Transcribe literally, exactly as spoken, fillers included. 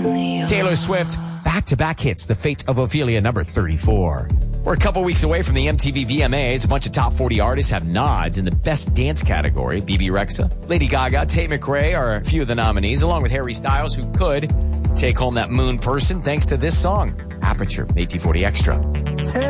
Taylor Swift, back-to-back hits, The Fate of Ophelia, number thirty-four. We're a couple weeks away from the M T V V M As. A bunch of top forty artists have nods in the Best Dance category. B B Rexha, Lady Gaga, Tate McRae are a few of the nominees, along with Harry Styles, who could take home that moon person thanks to this song, Aperture, A T forty Extra.